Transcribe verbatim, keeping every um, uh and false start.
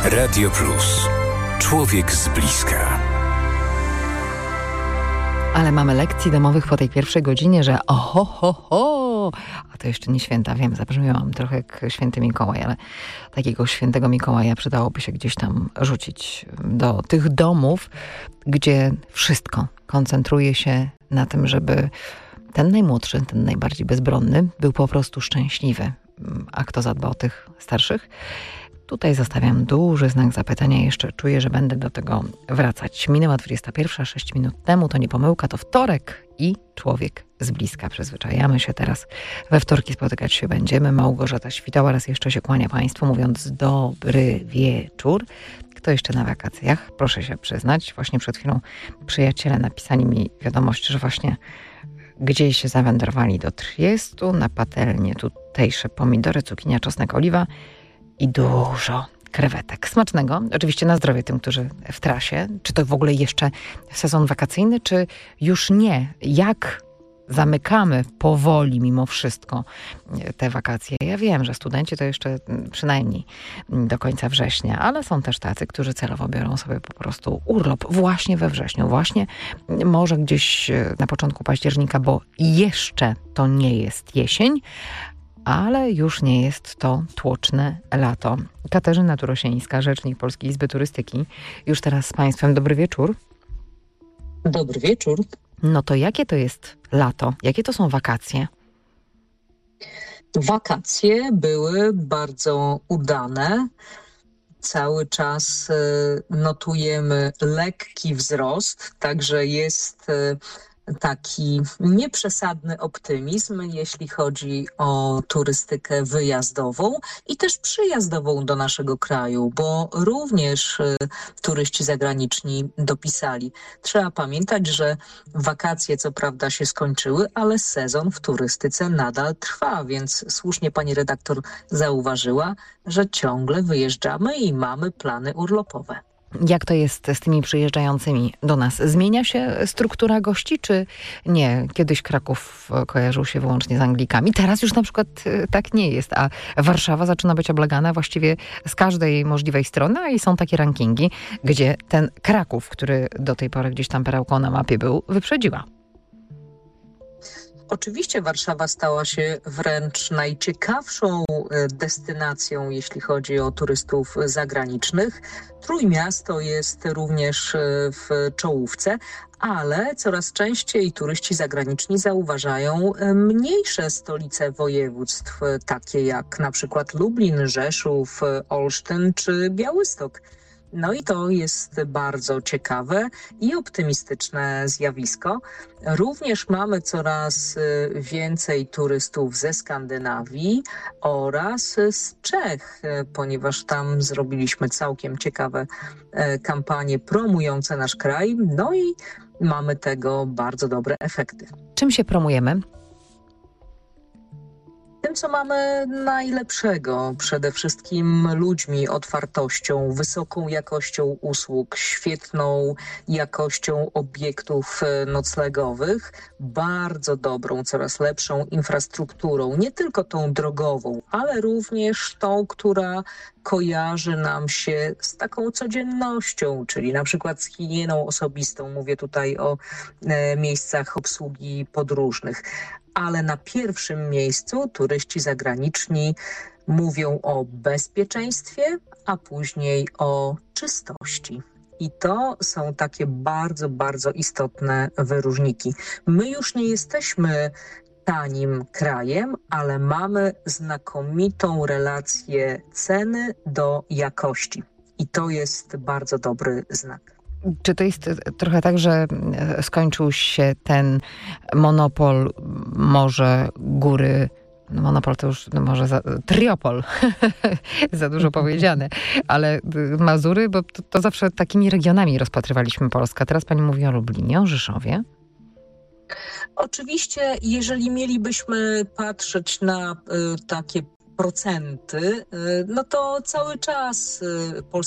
Radio Plus. Człowiek z bliska. Ale mamy lekcji domowych po tej pierwszej godzinie, że oho, ho, ho, a to jeszcze nie święta, wiem, zabrzmiałam trochę jak święty Mikołaj, ale takiego świętego Mikołaja przydałoby się gdzieś tam rzucić do tych domów, gdzie wszystko koncentruje się na tym, żeby ten najmłodszy, ten najbardziej bezbronny był po prostu szczęśliwy. A kto zadba o tych starszych? Tutaj zostawiam duży znak zapytania. Jeszcze czuję, że będę do tego wracać. Minęła dwudziesta pierwsza, sześć minut temu. To nie pomyłka, to wtorek i człowiek z bliska. Przyzwyczajamy się teraz. We wtorki spotykać się będziemy. Małgorzata Świtała raz jeszcze się kłania Państwu, mówiąc dobry wieczór. Kto jeszcze na wakacjach? Proszę się przyznać. Właśnie przed chwilą przyjaciele napisali mi wiadomość, że właśnie gdzieś zawędrowali do Triestu, na patelnię tutejsze pomidory, cukinia, czosnek, oliwa i dużo krewetek. Smacznego. Oczywiście na zdrowie tym, którzy w trasie. Czy to w ogóle jeszcze sezon wakacyjny, czy już nie? Jak zamykamy powoli mimo wszystko te wakacje? Ja wiem, że studenci to jeszcze przynajmniej do końca września, ale są też tacy, którzy celowo biorą sobie po prostu urlop właśnie we wrześniu, właśnie może gdzieś na początku października, bo jeszcze to nie jest jesień, ale już nie jest to tłoczne lato. Katarzyna Turosińska, rzecznik Polskiej Izby Turystyki. Już teraz z Państwem dobry wieczór. Dobry wieczór. No to jakie to jest lato? Jakie to są wakacje? Wakacje były bardzo udane. Cały czas notujemy lekki wzrost, także jest taki nieprzesadny optymizm, jeśli chodzi o turystykę wyjazdową i też przyjazdową do naszego kraju, bo również y, turyści zagraniczni dopisali. Trzeba pamiętać, że wakacje co prawda się skończyły, ale sezon w turystyce nadal trwa, więc słusznie pani redaktor zauważyła, że ciągle wyjeżdżamy i mamy plany urlopowe. Jak to jest z tymi przyjeżdżającymi do nas? Zmienia się struktura gości, czy nie? Kiedyś Kraków kojarzył się wyłącznie z Anglikami. Teraz już na przykład tak nie jest, a Warszawa zaczyna być oblegana właściwie z każdej możliwej strony, a i są takie rankingi, gdzie ten Kraków, który do tej pory gdzieś tam perełką na mapie był, wyprzedziła. Oczywiście Warszawa stała się wręcz najciekawszą destynacją, jeśli chodzi o turystów zagranicznych. Trójmiasto jest również w czołówce, ale coraz częściej turyści zagraniczni zauważają mniejsze stolice województw, takie jak na przykład Lublin, Rzeszów, Olsztyn czy Białystok. No i to jest bardzo ciekawe i optymistyczne zjawisko. Również mamy coraz więcej turystów ze Skandynawii oraz z Czech, ponieważ tam zrobiliśmy całkiem ciekawe kampanie promujące nasz kraj. No i mamy tego bardzo dobre efekty. Czym się promujemy? Tym, co mamy najlepszego, przede wszystkim ludźmi, otwartością, wysoką jakością usług, świetną jakością obiektów noclegowych, bardzo dobrą, coraz lepszą infrastrukturą, nie tylko tą drogową, ale również tą, która kojarzy nam się z taką codziennością, czyli na przykład z higieną osobistą. Mówię tutaj o e, miejscach obsługi podróżnych. Ale na pierwszym miejscu turyści zagraniczni mówią o bezpieczeństwie, a później o czystości. I to są takie bardzo, bardzo istotne wyróżniki. My już nie jesteśmy tanim krajem, ale mamy znakomitą relację ceny do jakości. I to jest bardzo dobry znak. Czy to jest trochę tak, że skończył się ten monopol może góry, no monopol to już no może za, triopol, za dużo powiedziane, ale Mazury, bo to, to zawsze takimi regionami rozpatrywaliśmy Polskę. Teraz pani mówi o Lublinie, o Rzeszowie. Oczywiście, jeżeli mielibyśmy patrzeć na y, takie procenty, y, no to cały czas y,